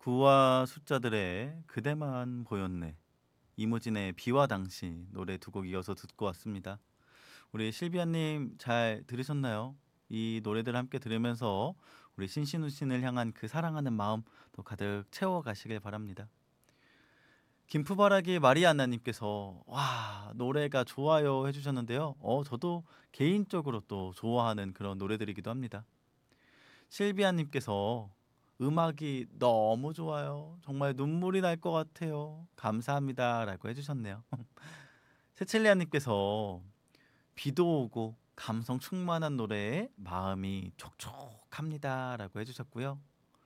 구와 숫자들의 그대만 보였네. 이무진의 비와 당신 노래 두 곡 이어서 듣고 왔습니다. 우리 실비아님 잘 들으셨나요? 이 노래들 함께 들으면서 우리 신신우 신을 향한 그 사랑하는 마음 또 가득 채워가시길 바랍니다. 김프바라기 마리아나님께서 와 노래가 좋아요 해주셨는데요. 저도 개인적으로 또 좋아하는 그런 노래들이기도 합니다. 실비아님께서 음악이 너무 좋아요. 정말 눈물이 날 것 같아요. 감사합니다라고 해주셨네요. 세칠리아님께서 비도 오고 감성 충만한 노래에 마음이 촉촉합니다라고 해주셨고요.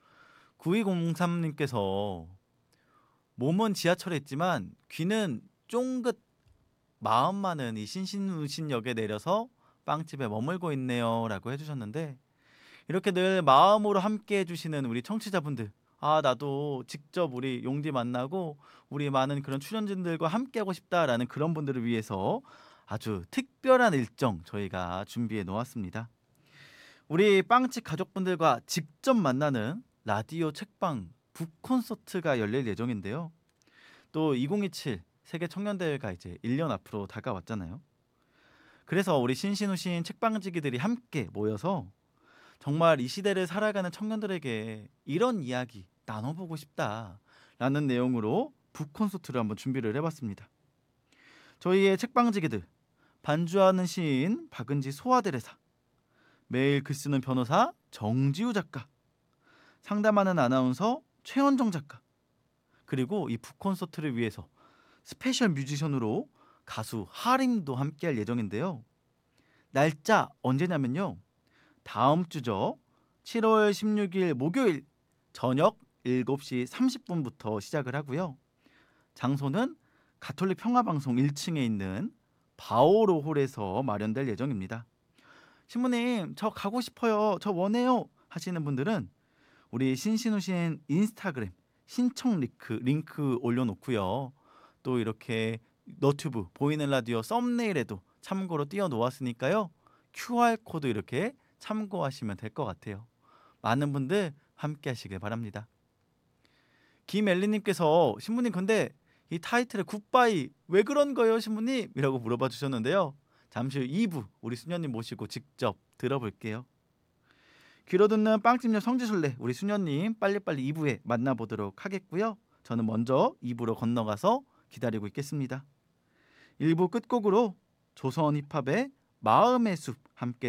9203님께서 몸은 지하철에 있지만 귀는 쫑긋 마음만은 이 신신우신역에 내려서 빵집에 머물고 있네요라고 해주셨는데 이렇게 늘 마음으로 함께 해주시는 우리 청취자분들 나도 직접 우리 용디 만나고 우리 많은 그런 출연진들과 함께 하고 싶다라는 그런 분들을 위해서 아주 특별한 일정 저희가 준비해 놓았습니다. 우리 빵집 가족분들과 직접 만나는 라디오 책방 북콘서트가 열릴 예정인데요. 또 2027 세계 청년대회가 이제 1년 앞으로 다가왔잖아요. 그래서 우리 신신우신 책방지기들이 함께 모여서 정말 이 시대를 살아가는 청년들에게 이런 이야기 나눠보고 싶다라는 내용으로 북콘서트를 한번 준비를 해봤습니다. 저희의 책방지기들 반주하는 시인 박은지 소아대레사, 매일 글쓰는 변호사 정지우 작가, 상담하는 아나운서 최원정 작가, 그리고 이 북콘서트를 위해서 스페셜 뮤지션으로 가수 하림도 함께할 예정인데요. 날짜 언제냐면요. 다음 주죠. 7월 16일 목요일 저녁 7시 30분부터 시작을 하고요. 장소는 가톨릭 평화방송 1층에 있는 바오로 홀에서 마련될 예정입니다. 신부님 저 가고 싶어요. 저 원해요. 하시는 분들은 우리 신신우신 인스타그램 신청 링크 올려놓고요. 또 이렇게 너튜브 보이는 라디오 썸네일에도 참고로 띄워 놓았으니까요. QR코드 이렇게 참고하시면 될 것 같아요. 많은 분들 함께 하시길 바랍니다. 김엘리님께서 신부님 근데 이 타이틀에 굿바이 왜 그런 거예요 신부님? 이라고 물어봐 주셨는데요. 잠시 후 2부 우리 수녀님 모시고 직접 들어볼게요. 귀로 듣는 빵집 옆 성지순례 우리 수녀님 빨리빨리 2부에 만나보도록 하겠고요. 저는 먼저 2부로 건너가서 기다리고 있겠습니다. 1부 끝곡으로 조선 힙합의 마음의 숲 함께